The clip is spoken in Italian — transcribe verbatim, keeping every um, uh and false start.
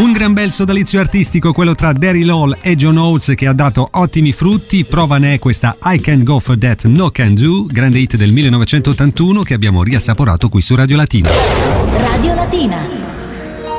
Un gran bel sodalizio artistico, quello tra Daryl Hall e John Oates, che ha dato ottimi frutti. Prova ne è questa I Can Go For That No Can Do, grande hit del millenovecentottantuno che abbiamo riassaporato qui su Radio Latina. Radio Latina.